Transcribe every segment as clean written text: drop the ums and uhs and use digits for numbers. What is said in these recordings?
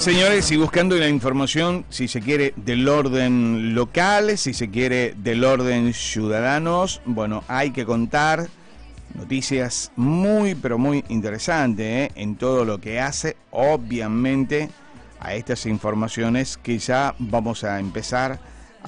Señores, y buscando la información, si se quiere, del orden local, si se quiere, del orden ciudadanos, bueno, hay que contar noticias muy, pero muy interesantes, en todo lo que hace, obviamente, a estas informaciones que ya vamos a empezar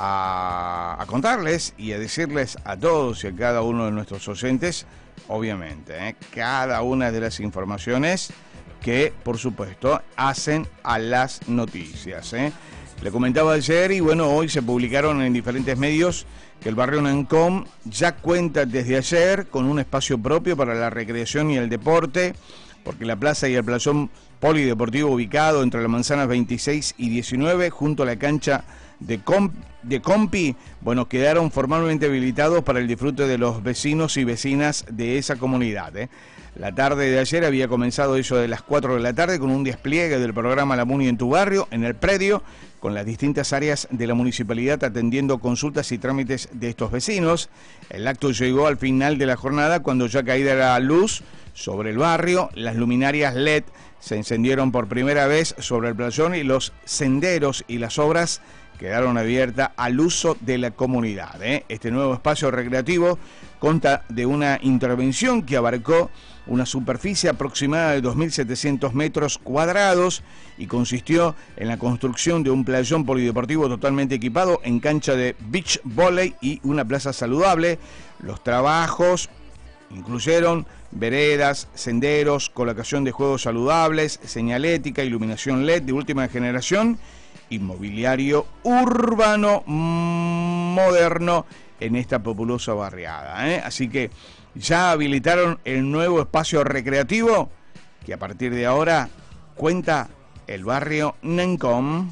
a contarles y a decirles a todos y a cada uno de nuestros oyentes, obviamente, cada una de las informaciones que, por supuesto, hacen a las noticias. Le comentaba ayer y bueno, hoy se publicaron en diferentes medios que el barrio Nancón ya cuenta desde ayer con un espacio propio para la recreación y el deporte, porque la plaza y el playón polideportivo ubicado entre las manzanas 26 y 19, junto a la cancha de Compi, bueno, quedaron formalmente habilitados para el disfrute de los vecinos y vecinas de esa comunidad. La tarde de ayer había comenzado eso de las 4 de la tarde con un despliegue del programa La Muni en tu barrio, en el predio, con las distintas áreas de la municipalidad atendiendo consultas y trámites de estos vecinos. El acto llegó al final de la jornada cuando ya caída la luz sobre el barrio, las luminarias LED se encendieron por primera vez sobre el playón y los senderos y las obras quedaron abiertas al uso de la comunidad. Este nuevo espacio recreativo consta de una intervención que abarcó una superficie aproximada de 2.700 metros cuadrados y consistió en la construcción de un playón polideportivo totalmente equipado en cancha de beach volley y una plaza saludable. Los trabajos incluyeron veredas, senderos, colocación de juegos saludables, señalética, iluminación LED de última generación y mobiliario urbano moderno en esta populosa barriada. Así que ya habilitaron el nuevo espacio recreativo que a partir de ahora cuenta el barrio Nancón.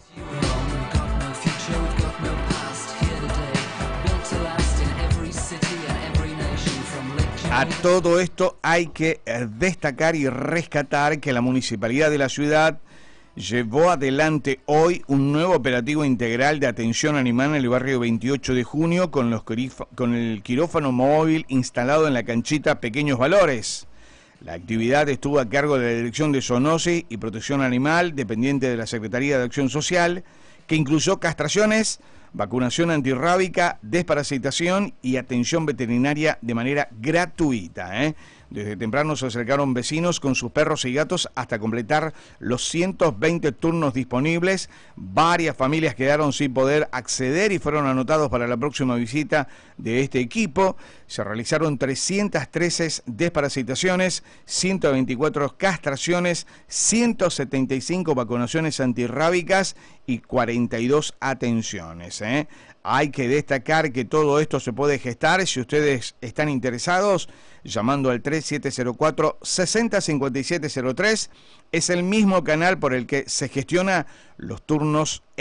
A todo esto hay que destacar y rescatar que la municipalidad de la ciudad llevó adelante hoy un nuevo operativo integral de atención animal en el barrio 28 de junio con el quirófano móvil instalado en la canchita Pequeños Valores. La actividad estuvo a cargo de la Dirección de Zoonosis y Protección Animal, dependiente de la Secretaría de Acción Social, que incluyó castraciones, vacunación antirrábica, desparasitación y atención veterinaria de manera gratuita. Desde temprano se acercaron vecinos con sus perros y gatos hasta completar los 120 turnos disponibles. Varias familias quedaron sin poder acceder y fueron anotados para la próxima visita de este equipo. Se realizaron 313 desparasitaciones, 124 castraciones, 175 vacunaciones antirrábicas y 42 atenciones. Hay que destacar que todo esto se puede gestar si ustedes están interesados llamando al 3704-605703. Es el mismo canal por el que se gestiona los turnos